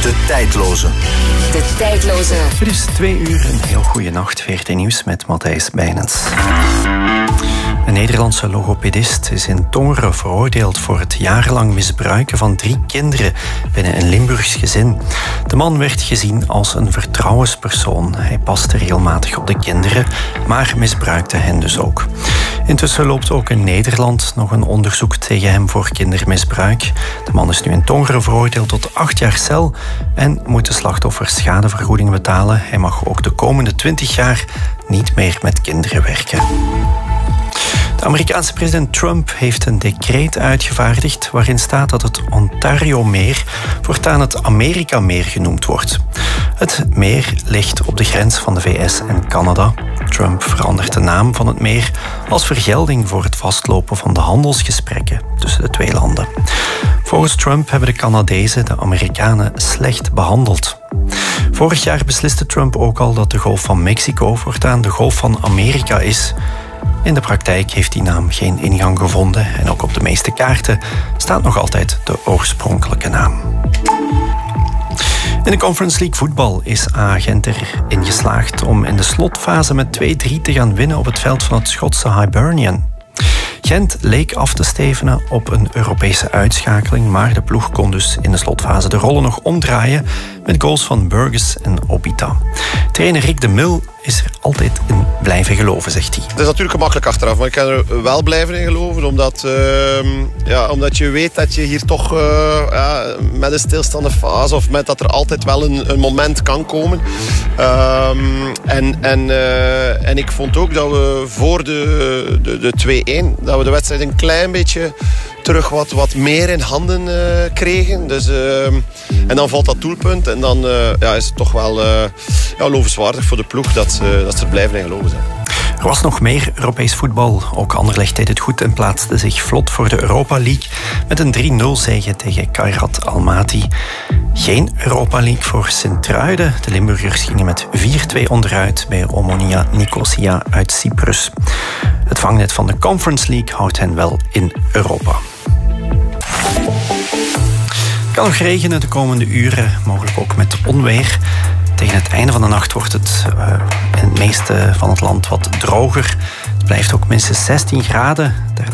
De tijdloze. De tijdloze. Het is 2 uur, een heel goede nacht. VRT Nieuws met Matthijs Bijnens. Een Nederlandse logopedist is in Tongeren veroordeeld voor het jarenlang misbruiken van 3 kinderen binnen een Limburgs gezin. De man werd gezien als een vertrouwenspersoon. Hij paste regelmatig op de kinderen, maar misbruikte hen dus ook. Intussen loopt ook in Nederland nog een onderzoek tegen hem voor kindermisbruik. De man is nu in Tongeren veroordeeld tot 8 jaar cel en moet de slachtoffers schadevergoeding betalen. Hij mag ook de komende 20 jaar niet meer met kinderen werken. De Amerikaanse president Trump heeft een decreet uitgevaardigd waarin staat dat het Ontario-meer voortaan het Amerika-meer genoemd wordt. Het meer ligt op de grens van de VS en Canada. Trump verandert de naam van het meer als vergelding voor het vastlopen van de handelsgesprekken tussen de 2 landen. Volgens Trump hebben de Canadezen de Amerikanen slecht behandeld. Vorig jaar besliste Trump ook al dat de Golf van Mexico voortaan de Golf van Amerika is. In de praktijk heeft die naam geen ingang gevonden en ook op de meeste kaarten staat nog altijd de oorspronkelijke naam. In de Conference League voetbal is A-Gent erin geslaagd om in de slotfase met 2-3 te gaan winnen op het veld van het Schotse Hibernian. Gent leek af te stevenen op een Europese uitschakeling, maar de ploeg kon dus in de slotfase de rollen nog omdraaien met goals van Burgess en Obita. Trainer Rick de Mil is er altijd in blijven geloven, zegt hij. Het is natuurlijk gemakkelijk achteraf, maar ik kan er wel blijven in geloven, omdat je weet dat je hier toch met een stilstaande fase of met dat er altijd wel een moment kan komen. En ik vond ook dat we voor de 2-1, dat we de wedstrijd een klein beetje terug wat meer in handen kregen. Dus, en dan valt dat doelpunt en dan is het toch wel lovenswaardig voor de ploeg dat ze er blijven in geloven zijn. Er was nog meer Europees voetbal. Ook Anderlecht deed het goed en plaatste zich vlot voor de Europa League met een 3-0 zege tegen Kairat Almaty. Geen Europa League voor Sint-Truiden. De Limburgers gingen met 4-2 onderuit bij Omonia Nicosia uit Cyprus. Het vangnet van de Conference League houdt hen wel in Europa. Het kan nog regenen de komende uren, mogelijk ook met onweer. Tegen het einde van de nacht wordt het in het meeste van het land wat droger. Het blijft ook minstens 16 graden.